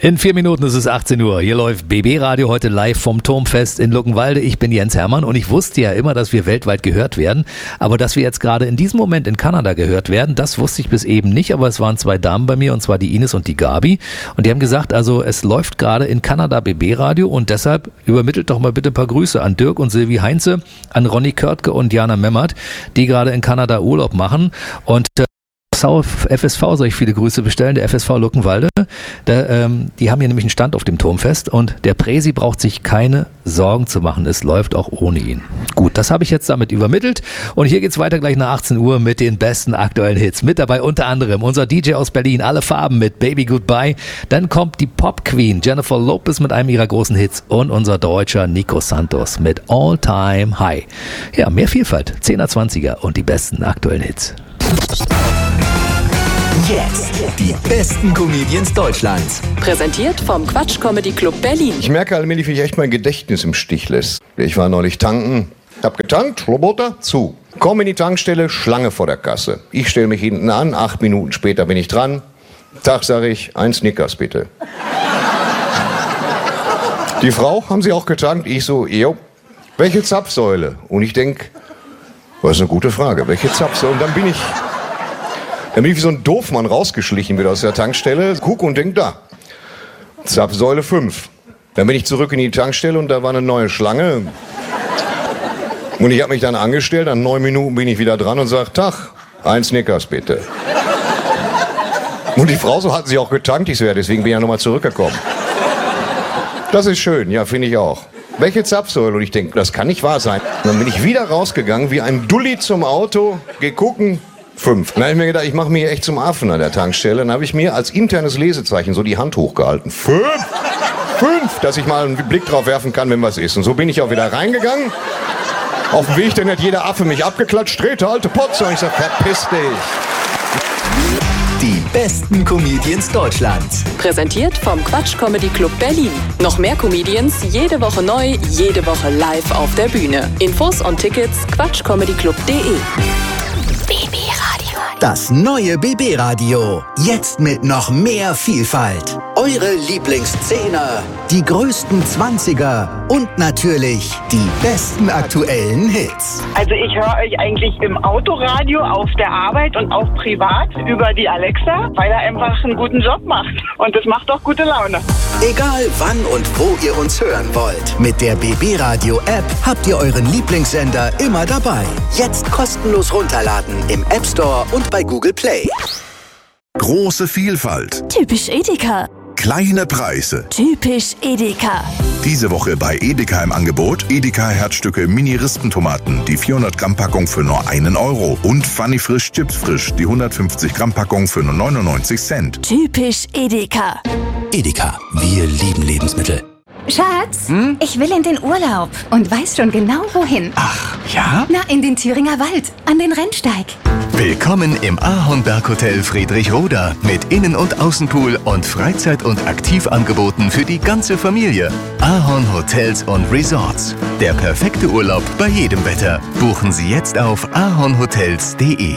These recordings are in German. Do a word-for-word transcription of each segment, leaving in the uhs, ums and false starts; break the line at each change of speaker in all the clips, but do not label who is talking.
In vier Minuten ist es achtzehn Uhr. Hier läuft B B Radio heute live vom Turmfest in Luckenwalde. Ich bin Jens Hermann und ich wusste ja immer, dass wir weltweit gehört werden. Aber dass wir jetzt gerade in diesem Moment in Kanada gehört werden, das wusste ich bis eben nicht. Aber es waren zwei Damen bei mir, und zwar die Ines und die Gabi. Und die haben gesagt, also es läuft gerade in Kanada B B Radio und deshalb übermittelt doch mal bitte ein paar Grüße an Dirk und Silvi Heinze, an Ronny Körtke und Jana Memmert, die gerade in Kanada Urlaub machen. Und äh, F S V soll ich viele Grüße bestellen, der F S V Luckenwalde. Der, ähm, die haben hier nämlich einen Stand auf dem Turmfest und der Präsi braucht sich keine Sorgen zu machen, es läuft auch ohne ihn. Gut, das habe ich jetzt damit übermittelt und hier geht's weiter gleich nach achtzehn Uhr mit den besten aktuellen Hits. Mit dabei unter anderem unser D J aus Berlin, alle Farben mit Baby Goodbye. Dann kommt die Pop Queen Jennifer Lopez mit einem ihrer großen Hits und unser Deutscher Nico Santos mit All Time High. Ja, mehr Vielfalt, zehner, zwanziger und die besten aktuellen Hits.
Jetzt die besten Comedians Deutschlands.
Präsentiert vom Quatsch Comedy Club Berlin.
Ich merke allmählich, wie ich echt mein Gedächtnis im Stich lässt. Ich war neulich tanken, hab getankt, Roboter, zu. Komm in die Tankstelle, Schlange vor der Kasse. Ich stelle mich hinten an, acht Minuten später bin ich dran. Tag, sage ich, ein Snickers bitte. Die Frau, haben Sie auch getankt? Ich so, jo. Welche Zapfsäule? Und ich denk, das ist eine gute Frage, welche Zapfsäule? Und dann bin ich... Dann bin ich wie so ein Doofmann rausgeschlichen wieder aus der Tankstelle, guck und denk, da, Zapfsäule fünf. Dann bin ich zurück in die Tankstelle und da war eine neue Schlange. Und ich habe mich dann angestellt, nach neun Minuten bin ich wieder dran und sage, Tag, ein Snickers bitte. Und die Frau, so hat sie auch getankt, ich so, ja, deswegen bin ich ja nochmal zurückgekommen. Das ist schön, ja, finde ich auch. Welche Zapfsäule? Und ich denke, das kann nicht wahr sein. Und dann bin ich wieder rausgegangen, wie ein Dulli zum Auto, geh gucken, fünf. Dann habe ich mir gedacht, ich mache mir echt zum Affen an der Tankstelle. Dann habe ich mir als internes Lesezeichen so die Hand hochgehalten. Fünf! Fünf! Dass ich mal einen Blick drauf werfen kann, wenn was ist. Und so bin ich auch wieder reingegangen. Auf dem Weg, dann hat jeder Affe mich abgeklatscht. Drehte, alte Potze. Und ich sage, verpiss dich.
Die besten Comedians Deutschlands.
Präsentiert vom Quatsch Comedy Club Berlin. Noch mehr Comedians, jede Woche neu, jede Woche live auf der Bühne. Infos und Tickets quatschcomedyclub punkt de. B B Radio.
Das neue B B Radio. Jetzt mit noch mehr Vielfalt. Eure Lieblingszehner, die größten Zwanziger und natürlich die besten aktuellen Hits.
Also ich höre euch eigentlich im Autoradio, auf der Arbeit und auch privat über die Alexa, weil er einfach einen guten Job macht. Und das macht auch gute Laune.
Egal wann und wo ihr uns hören wollt. Mit der B B Radio App habt ihr euren Lieblingssender immer dabei. Jetzt kostenlos runterladen im App Store und bei Google Play.
Große Vielfalt.
Typisch Edeka.
Kleine Preise.
Typisch Edeka.
Diese Woche bei Edeka im Angebot Edeka Herzstücke Mini-Rispentomaten, die vierhundert Gramm Packung für nur einen Euro und Funny Frisch Chips Frisch, die hundertfünfzig Gramm Packung für nur neunundneunzig Cent.
Typisch Edeka.
Edeka, wir lieben Lebensmittel.
Schatz,
Hm?
ich will in den Urlaub und weiß schon genau wohin.
Ach, ja?
Na, in den Thüringer Wald, an den Rennsteig.
Willkommen im Ahornberg-Hotel Friedrichroda mit Innen- und Außenpool und Freizeit- und Aktivangeboten für die ganze Familie. Ahorn Hotels und Resorts. Der perfekte Urlaub bei jedem Wetter. Buchen Sie jetzt auf ahornhotels punkt de.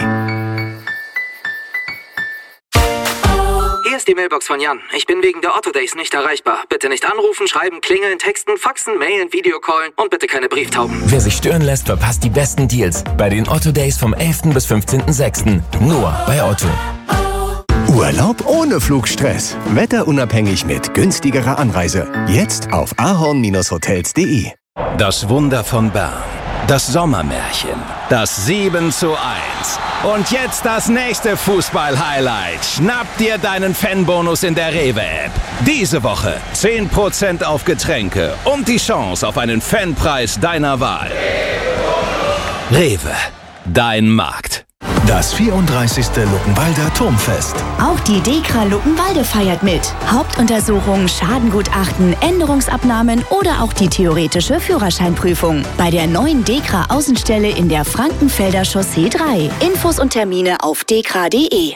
Hier ist die Mailbox von Jan. Ich bin wegen der Otto Days nicht erreichbar. Bitte nicht anrufen, schreiben, klingeln, texten, faxen, mailen, Videocallen und bitte keine Brieftauben.
Wer sich stören lässt, verpasst die besten Deals bei den Otto Days vom elften bis fünfzehnten sechsten Nur bei Otto.
Urlaub ohne Flugstress. Wetterunabhängig mit günstigerer Anreise. Jetzt auf ahorn hotels punkt de.
Das Wunder von Bern. Das Sommermärchen. Das sieben zu eins. Und jetzt das nächste Fußball-Highlight. Schnapp dir deinen Fanbonus in der Rewe-App. Diese Woche zehn Prozent auf Getränke und die Chance auf einen Fanpreis deiner Wahl. Rewe, dein Markt.
Das vierunddreißigste Luckenwalder Turmfest.
Auch die DEKRA Luckenwalde feiert mit. Hauptuntersuchungen, Schadengutachten, Änderungsabnahmen oder auch die theoretische Führerscheinprüfung. Bei der neuen DEKRA Außenstelle in der Frankenfelder Chaussee drei. Infos und Termine auf dekra punkt de.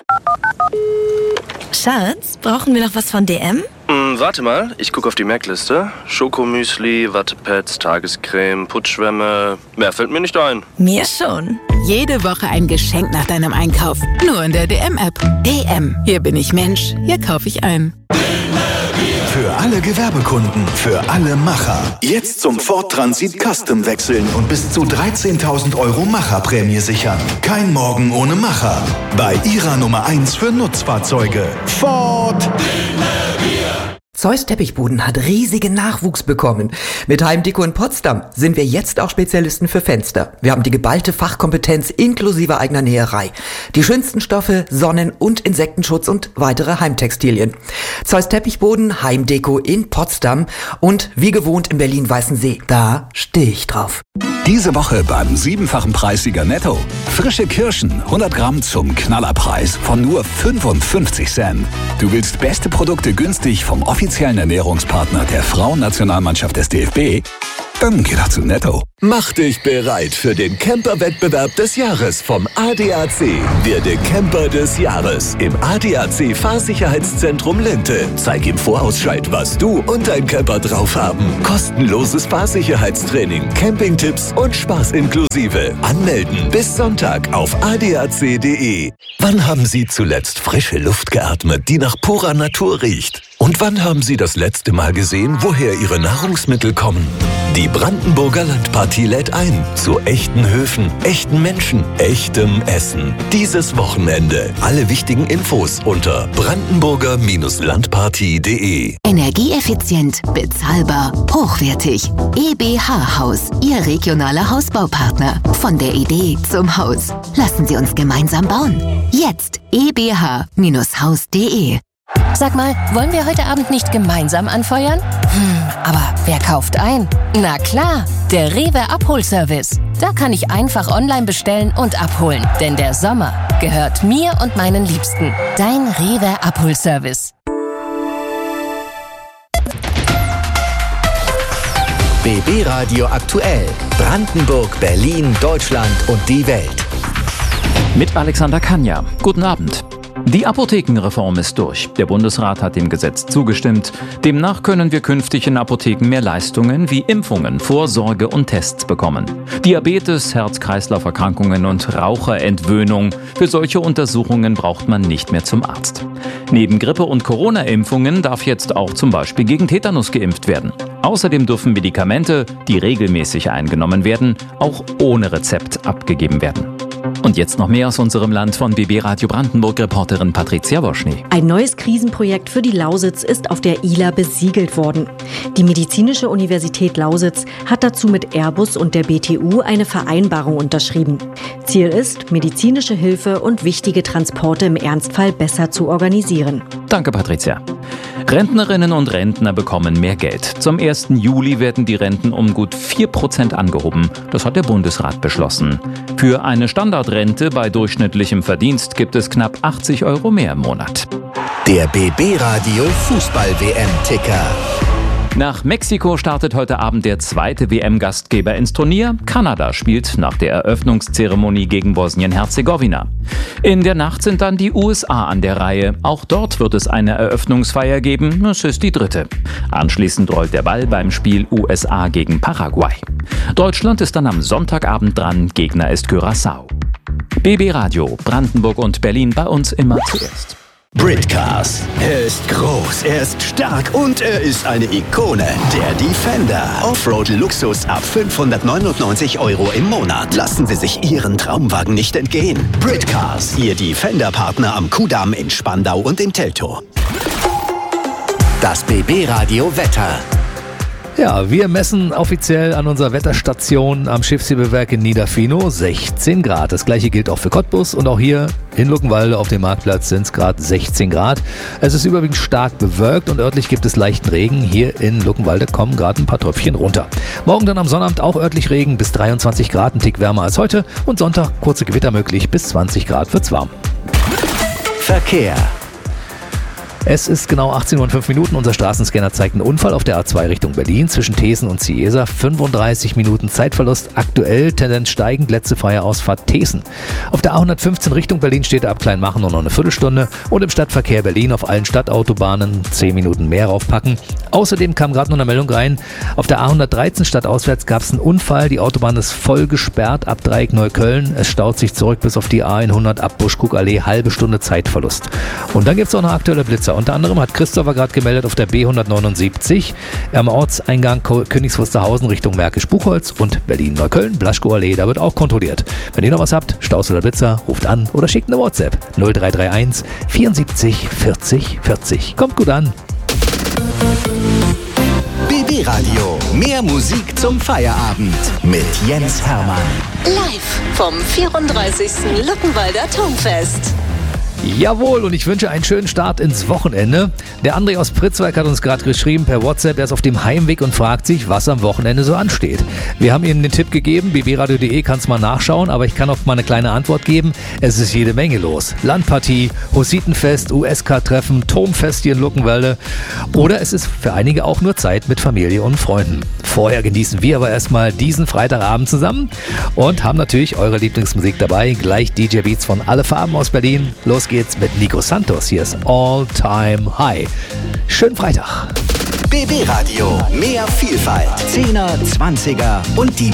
Schatz, brauchen wir noch was von D M?
Hm, warte mal, ich gucke auf die Merkliste. Schokomüsli, Wattepads, Tagescreme, Putzschwämme. Mehr fällt mir nicht ein.
Mir schon.
Jede Woche ein Geschenk nach deinem Einkauf. Nur in der D M-App. D M. Hier bin ich Mensch, hier kaufe ich ein.
Für alle Gewerbekunden, für alle Macher. Jetzt zum Ford Transit Custom wechseln und bis zu dreizehntausend Euro Macherprämie sichern. Kein Morgen ohne Macher. Bei Ihrer Nummer eins für Nutzfahrzeuge. Ford.
Zeus Teppichboden hat riesigen Nachwuchs bekommen. Mit Heimdeko in Potsdam sind wir jetzt auch Spezialisten für Fenster. Wir haben die geballte Fachkompetenz inklusive eigener Näherei. Die schönsten Stoffe, Sonnen- und Insektenschutz und weitere Heimtextilien. Zeus Teppichboden, Heimdeko in Potsdam und wie gewohnt in Berlin-Weißensee. Da stehe ich drauf.
Diese Woche beim siebenfachen Preissieger Netto. Frische Kirschen, hundert Gramm zum Knallerpreis von nur fünfundfünfzig Cent. Du willst beste Produkte günstig vom offiziellen Ernährungspartner der Frauennationalmannschaft des D F B? Dann geh doch zu Netto.
Mach dich bereit für den Camper-Wettbewerb des Jahres vom A D A C. Werde Camper des Jahres im A D A C Fahrsicherheitszentrum Linte. Zeig im Vorausscheid, was du und dein Camper drauf haben. Kostenloses Fahrsicherheitstraining, Campingtipps und Spaß inklusive. Anmelden bis Sonntag auf a d a c punkt d e. Wann haben Sie zuletzt frische Luft geatmet, die nach purer Natur riecht? Und wann haben Sie das letzte Mal gesehen, woher Ihre Nahrungsmittel kommen? Die Brandenburger Landpartie lädt ein zu echten Höfen, echten Menschen, echtem Essen. Dieses Wochenende. Alle wichtigen Infos unter brandenburger Landpartie punkt d e.
Energieeffizient, bezahlbar, hochwertig. E B H Haus, Ihr regionaler Hausbaupartner. Von der Idee zum Haus. Lassen Sie uns gemeinsam bauen. Jetzt e b h Haus punkt d e.
Sag mal, wollen wir heute Abend nicht gemeinsam anfeuern? Hm, aber wer kauft ein? Na klar, der Rewe Abholservice. Da kann ich einfach online bestellen und abholen. Denn der Sommer gehört mir und meinen Liebsten. Dein Rewe Abholservice.
B B Radio aktuell. Brandenburg, Berlin, Deutschland und die Welt.
Mit Alexander Kanja. Guten Abend. Die Apothekenreform ist durch. Der Bundesrat hat dem Gesetz zugestimmt. Demnach können wir künftig in Apotheken mehr Leistungen wie Impfungen, Vorsorge und Tests bekommen. Diabetes, Herz-Kreislauf-Erkrankungen und Raucherentwöhnung. Für solche Untersuchungen braucht man nicht mehr zum Arzt. Neben Grippe- und Corona-Impfungen darf jetzt auch zum Beispiel gegen Tetanus geimpft werden. Außerdem dürfen Medikamente, die regelmäßig eingenommen werden, auch ohne Rezept abgegeben werden. Und jetzt noch mehr aus unserem Land von B B Radio Brandenburg-Reporterin Patricia Woschny.
Ein neues Krisenprojekt für die Lausitz ist auf der I L A besiegelt worden. Die Medizinische Universität Lausitz hat dazu mit Airbus und der B T U eine Vereinbarung unterschrieben. Ziel ist, medizinische Hilfe und wichtige Transporte im Ernstfall besser zu organisieren.
Danke, Patricia. Rentnerinnen und Rentner bekommen mehr Geld. Zum ersten Juli werden die Renten um gut vier Prozent angehoben. Das hat der Bundesrat beschlossen. Für eine Standardrente bei durchschnittlichem Verdienst gibt es knapp achtzig Euro mehr im Monat.
Der B B Radio Fußball-W M-Ticker.
Nach Mexiko startet heute Abend der zweite W M-Gastgeber ins Turnier. Kanada spielt nach der Eröffnungszeremonie gegen Bosnien-Herzegowina. In der Nacht sind dann die U S A an der Reihe. Auch dort wird es eine Eröffnungsfeier geben. Es ist die dritte. Anschließend rollt der Ball beim Spiel U S A gegen Paraguay. Deutschland ist dann am Sonntagabend dran. Gegner ist Curaçao. B B Radio, Brandenburg und Berlin, bei uns immer zuerst.
Britcars. Er ist groß, er ist stark und er ist eine Ikone. Der Defender. Offroad-Luxus ab fünfhundertneunundneunzig Euro im Monat. Lassen Sie sich Ihren Traumwagen nicht entgehen. Britcars. Ihr Defender-Partner am Kudamm in Spandau und in Teltow. Das B B Radio Wetter.
Ja, wir messen offiziell an unserer Wetterstation am Schiffshebewerk in Niederfino sechzehn Grad. Das gleiche gilt auch für Cottbus und auch hier in Luckenwalde auf dem Marktplatz sind es gerade sechzehn Grad. Es ist überwiegend stark bewölkt und örtlich gibt es leichten Regen. Hier in Luckenwalde kommen gerade ein paar Tröpfchen runter. Morgen dann am Sonnabend auch örtlich Regen bis dreiundzwanzig Grad, ein Tick wärmer als heute. Und Sonntag kurze Gewitter möglich, bis zwanzig Grad wird's warm.
Verkehr.
Es ist genau achtzehn Uhr und fünf Minuten. Unser Straßenscanner zeigt einen Unfall auf der A zwei Richtung Berlin zwischen Thesen und Ciesa. fünfunddreißig Minuten Zeitverlust. Aktuell Tendenz steigend. Letzte freie Ausfahrt Thesen. Auf der A hundertfünfzehn Richtung Berlin steht ab Kleinmachen nur noch eine Viertelstunde. Und im Stadtverkehr Berlin auf allen Stadtautobahnen zehn Minuten mehr raufpacken. Außerdem kam gerade noch eine Meldung rein. Auf der A hundertdreizehn stadtauswärts gab es einen Unfall. Die Autobahn ist voll gesperrt ab Dreieck Neukölln. Es staut sich zurück bis auf die A hundert ab Buschkuckallee. Halbe Stunde Zeitverlust. Und dann gibt es auch noch aktuelle Blitzer Unter anderem hat Christopher gerade gemeldet auf der B hundertneunundsiebzig am Ortseingang Königs Wusterhausen Richtung Märkisch-Buchholz und Berlin-Neukölln, Blaschkow-Allee, da wird auch kontrolliert. Wenn ihr noch was habt, Staus oder Blitzer, ruft an oder schickt eine WhatsApp null drei drei eins vierundsiebzig vierzig vierzig. Kommt gut an.
B B Radio. Mehr Musik zum Feierabend mit Jens Hermann.
Live vom vierunddreißigsten Luckenwalder Turmfest.
Jawohl, und ich wünsche einen schönen Start ins Wochenende. Der André aus Pritzwalk hat uns gerade geschrieben per WhatsApp, er ist auf dem Heimweg und fragt sich, was am Wochenende so ansteht. Wir haben ihm den Tipp gegeben, b b radio punkt d e, kannst mal nachschauen, aber ich kann auch mal eine kleine Antwort geben. Es ist jede Menge los. Landpartie, Hussitenfest, U S K-Treffen, Turmfest hier in Luckenwalde. Oder es ist für einige auch nur Zeit mit Familie und Freunden. Vorher genießen wir aber erstmal diesen Freitagabend zusammen und haben natürlich eure Lieblingsmusik dabei. Gleich D J Beats von Alle Farben aus Berlin. Los geht's mit Nico Santos. Hier ist All Time High. Schönen Freitag.
B B Radio. Mehr Vielfalt. Zehner, Zwanziger und die